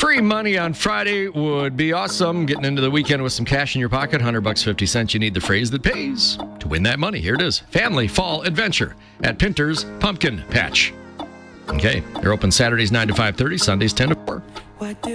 Free money on Friday would be awesome. Getting into the weekend with some cash in your pocket, $100.50. You need the phrase that pays to win that money. Here it is. Family Fall Adventure at Pinter's Pumpkin Patch. Okay, they're open Saturdays 9 to 5:30, Sundays 10 to 4.